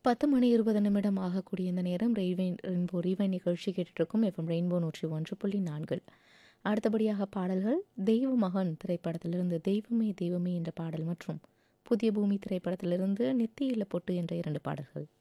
10 மணி 20 நிமிடம் ஆகக்கூடிய இந்த நேரம் ரெயின்போ ரீவை நிகழ்ச்சி கேட்டுட்ருக்கும் எஃப்எம் ரெயின்போ 101.4. அடுத்தபடியாக பாடல்கள் தெய்வ மகன் திரைப்படத்திலிருந்து தெய்வமே தெய்வமே என்ற பாடல் மற்றும் புதிய பூமி திரைப்படத்திலிருந்து நெத்தியில பொட்டு என்ற 2 பாடல்கள்.